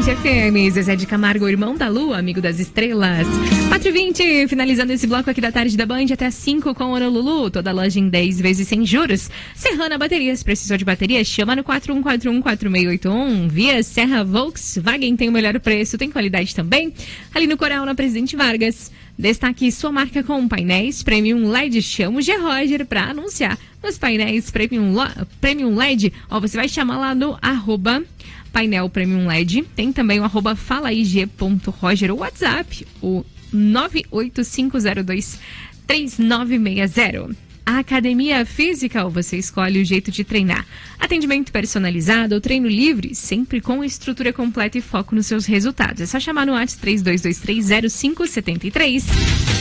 FM, Zezé de Camargo, irmão da Lua, amigo das estrelas. 4h20, finalizando esse bloco aqui da tarde da Band até 5 com o Lulu. Toda loja em 10 vezes sem juros. Serrana Baterias, precisou de bateria? Chama no 4141-4681. Via Serra Volkswagen, tem o melhor preço, tem qualidade também. Ali no Coral, na Presidente Vargas. Destaque sua marca com painéis Premium LED. Chama o G. Roger para anunciar nos painéis Premium LED. Ó, você vai chamar lá no @painel Premium LED. Tem também o @falaig.roger ou WhatsApp, o 985023960. A Academia Physical, você escolhe o jeito de treinar. Atendimento personalizado ou treino livre, sempre com estrutura completa e foco nos seus resultados. É só chamar no WhatsApp 32230573.